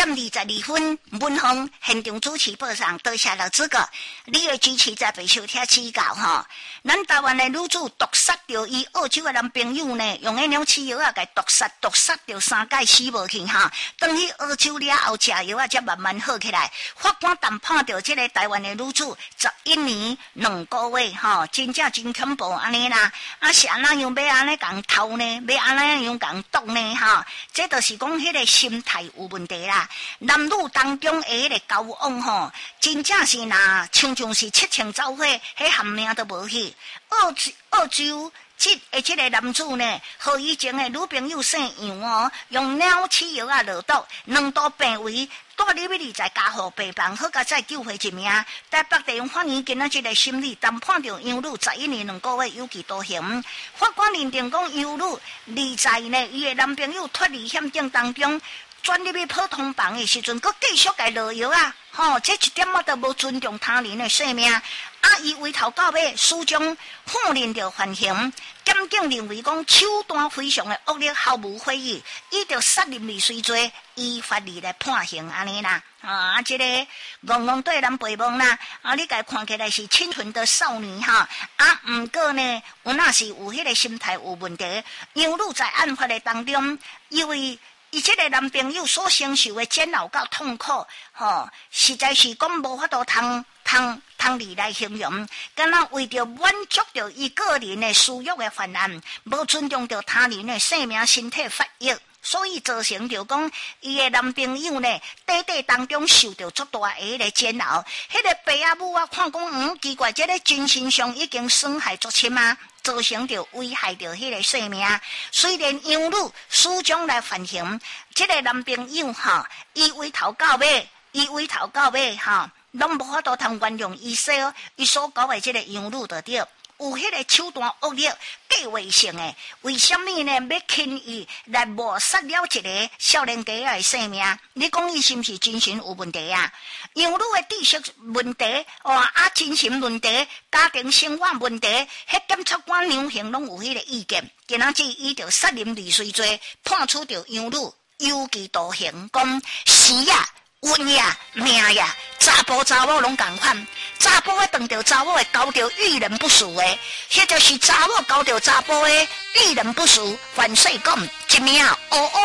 7:22，文峰现场主持报上，多谢老主角，你的支持在被收听指教哈。咱台湾的女主毒杀掉伊澳洲的男朋友呢，用迄种吃药啊，给毒杀掉3届死无去哈。等去澳洲了后，食药啊才慢慢好起来。法官谈判到这个台湾的女主11年2个月哈，真正真恐怖安尼啦。啊是安怎样要安尼共偷呢？要安怎样共毒呢？哈，这就是讲迄个心态有问题啦。男女当中的迄个交往吼，真正是呐，像是七情走火，迄含命都无去。澳洲这个男子呢，和以前的女朋友姓杨哦，用鸟鼠药啊落毒，2度病危，带入去在家户病房，好甲再救回一命。台北地方法院今仔日个审理，谈判着杨女11年2个月有期徒刑。法官认定讲杨女离在呢，伊的男朋友脱离险境当中。转入去普通房的时阵，佮继续给落药啊！吼，这一点仔都无尊重他人的性命。伊为头到尾始终否认着犯行。检警认为讲手段非常的恶劣，毫无悔意，伊着杀人未遂罪，依法律来判刑安尼啦。这个戆对人陪梦啦，你家看起来是清纯的少女哈，毋过呢，有那是有迄个心态有问题。杨女在案发的当中，因为伊这个男朋友所承受的煎熬甲痛苦，实在是讲无法度通理来形容。敢若为着满足着伊个人的私欲的犯案，无尊重着他人的生命、身体发育，所以造成着讲伊的男朋友呢，短当中受着足大的迄个煎熬。迄个爸仔母啊，看讲奇怪，这个精神上已经损害足深啊。造成着危害着迄个生命，虽然杨女始终来反省，这个男朋友哈，伊为头到尾哈，拢无法度通原谅伊所搞的这个杨女的对。有迄个手段恶劣、计划性的，为什么呢？要轻易来抹杀了一个少年家的生命？你讲伊是不是精神有问题啊？杨女的知识问题，精神问题、家庭生活问题，迄检察官量刑拢有迄个意见。今仔日伊着杀人未遂罪，判处着杨女有期徒刑，讲是呀。运呀命呀，查甫查某拢同款，查甫的当着查某的交着遇人不淑的，迄就是查某交着查甫的遇人不淑，凡岁讲一命